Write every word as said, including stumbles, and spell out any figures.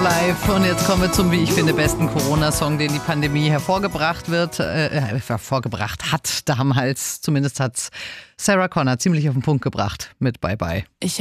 Live. Und jetzt kommen wir zum, wie ich finde, besten Corona-Song, den die Pandemie hervorgebracht wird, äh, hervorgebracht hat damals. Zumindest hat Sarah Connor ziemlich auf den Punkt gebracht mit Bye Bye. Ich